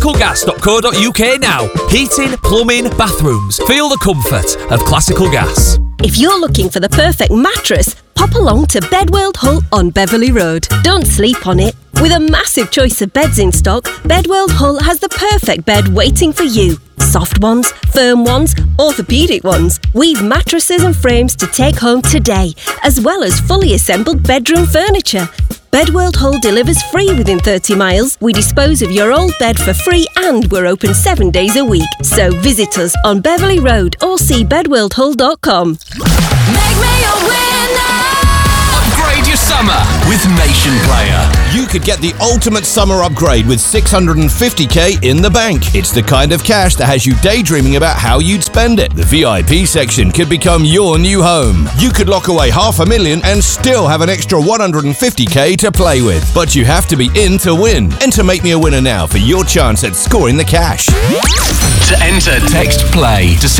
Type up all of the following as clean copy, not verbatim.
classicalgas.co.uk now. Heating, plumbing, bathrooms. Feel the comfort of Classical Gas. If you're looking for the perfect mattress, pop along to Bedworld Hull on Beverley Road. Don't sleep on it. With a massive choice of beds in stock, Bedworld Hull has the perfect bed waiting for you. Soft ones, firm ones, orthopaedic ones. We've mattresses and frames to take home today, as well as fully assembled bedroom furniture. Bedworld Hull delivers free within 30 miles. We dispose of your old bed for free and we're open 7 days a week. So visit us on Beverley Road or see bedworldhull.com. Make me a winner. Upgrade your summer with Nation Player. You could get the ultimate summer upgrade with $650k in the bank. It's the kind of cash that has you daydreaming about how you'd spend it. The VIP section could become your new home. You could lock away $500,000 and still have an extra $150k to play with. But you have to be in to win. Enter Make Me a Winner now for your chance at scoring the cash. To enter, text PLAY to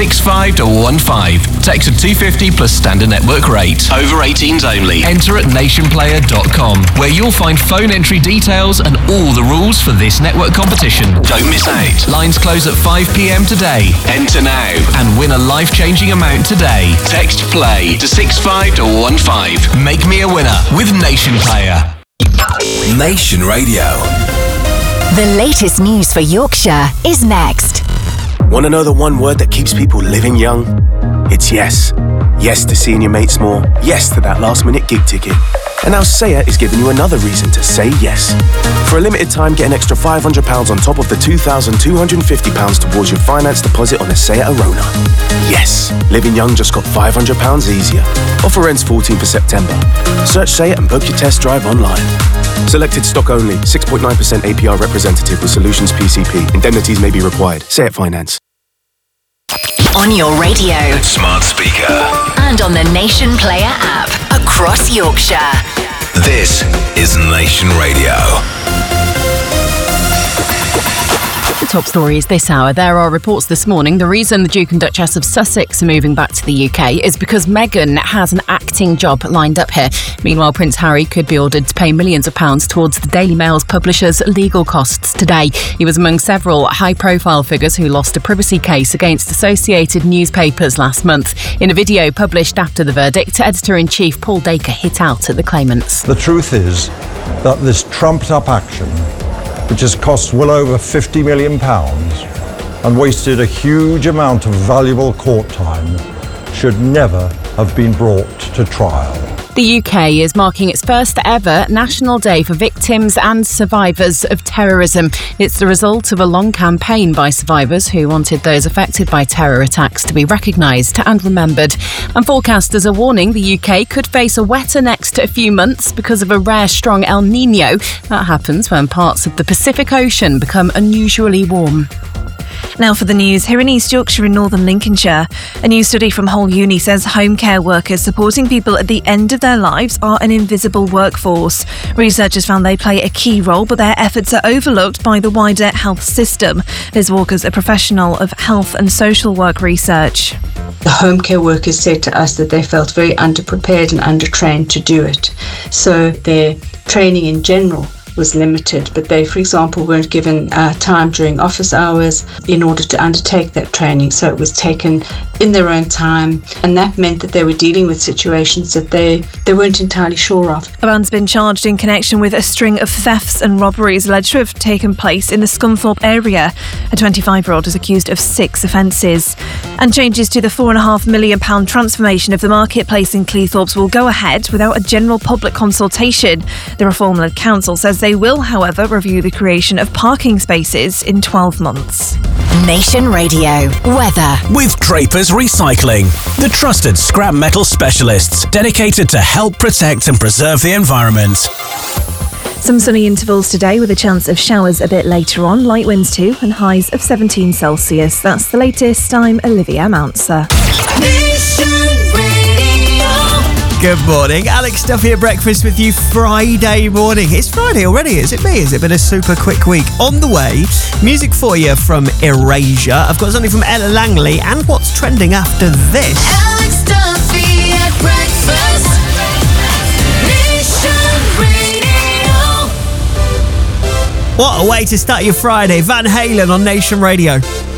65215. Text to 250 plus standard network rate. Over 18s only. Enter at nationplayer.com, where you'll find phone entry details and all the rules for this network competition. Don't miss out. Lines close at 5 p.m. today. Enter now and win a life-changing amount today. Text PLAY to 65215. Make me a winner with Nation Player. Nation Radio. The latest news for Yorkshire is next. Want to know the one word that keeps people living young? It's yes. Yes to seeing your mates more. Yes to that last-minute gig ticket. And now SEAT is giving you another reason to say yes. For a limited time, get an extra £500 on top of the £2,250 towards your finance deposit on a SEAT Arona. Yes, living young just got £500 easier. Offer ends 14th of September. Search SEAT and book your test drive online. Selected stock only. 6.9% APR representative with Solutions PCP. Indemnities may be required. SEAT Finance. On your radio, Smart speaker. and on the Nation Player app across Yorkshire. This is Nation Radio. The top stories this hour. There are reports this morning the reason the Duke and Duchess of Sussex are moving back to the UK is because Meghan has an acting job lined up here. Meanwhile, Prince Harry could be ordered to pay millions of pounds towards the Daily Mail's publisher's legal costs today. He was among several high-profile figures who lost a privacy case against Associated Newspapers last month. In a video published after the verdict, Editor-in-Chief Paul Dacre hit out at the claimants. The truth is that this trumped-up action, which has cost well over £50 million and wasted a huge amount of valuable court time, should never have been brought to trial. The UK is marking its first ever National Day for Victims and Survivors of Terrorism. It's the result of a long campaign by survivors who wanted those affected by terror attacks to be recognised and remembered. And forecasters are warning the UK could face a wetter next few months because of a rare strong El Niño. That happens when parts of the Pacific Ocean become unusually warm. Now for the news, here in East Yorkshire and Northern Lincolnshire. A new study from Hull Uni says home care workers supporting people at the end of their lives are an invisible workforce. Researchers found they play a key role, but their efforts are overlooked by the wider health system. Liz Walker's a professional of health and social work research. The home care workers said to us that they felt very underprepared and undertrained to do it. So their training in general was limited, but they, for example, weren't given time during office hours in order to undertake that training. So it was taken in their own time, and that meant that they were dealing with situations that they weren't entirely sure of. A man's been charged in connection with a string of thefts and robberies alleged to have taken place in the Scunthorpe area. A 25-year-old is accused of 6 offences. And changes to the £4.5 million transformation of the marketplace in Cleethorpes will go ahead without a general public consultation. The Reform-led council says they will, however, review the creation of parking spaces in 12 months. Nation Radio. Weather. With Drapers Recycling, the trusted scrap metal specialists dedicated to help protect and preserve the environment. Some sunny intervals today with a chance of showers a bit later on, light winds too, and highs of 17 Celsius. That's the latest. I'm Olivia Mounser. Good morning, Alex Duffy at breakfast with you Friday morning. It's Friday already, is it me? Has it been a super quick week? On the way, music for you from Erasure. I've got something from Ella Langley and what's trending after this. Alex Duffy at breakfast. Nation Radio. What a way to start your Friday. Van Halen on Nation Radio.